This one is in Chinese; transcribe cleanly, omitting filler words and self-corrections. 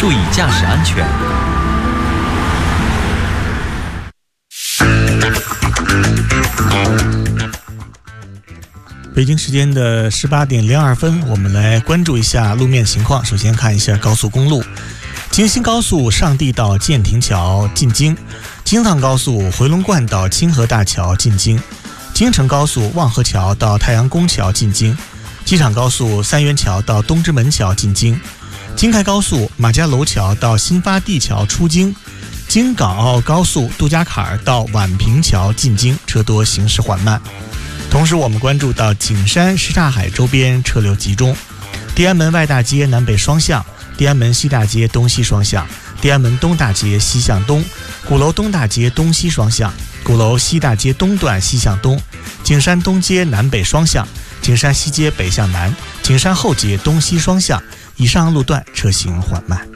注意驾驶安全。 北京时间的18点02分，我们来关注一下路面情况。首先看一下高速公路，京新高速上地到建亭桥进京，京藏高速回龙观到清河大桥进京，京承高速望河桥到太阳宫桥进京，机场高速三元桥到东直门桥进京，京开高速马家楼桥到新发地桥出京，京港澳高速杜家坎到宛平桥进京，车多行驶缓慢。同时我们关注到景山什刹海周边车流集中，地安门外大街南北双向，地安门西大街东西双向，地安门东大街西向东，鼓楼东大街东西双向，鼓楼西大街东段西向东，景山东街南北双向，景山西街北向南，景山后街东西双向，以上路段车行缓慢。